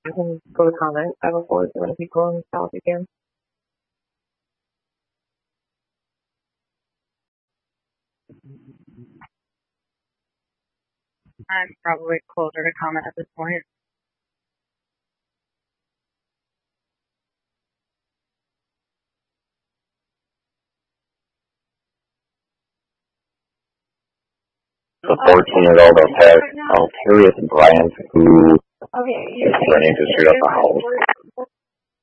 I can go to comment. I look forward to when people in South again. I'm probably closer to comment at this point. The 14-year-old Altarius Bryant, who is threatening to shoot up a house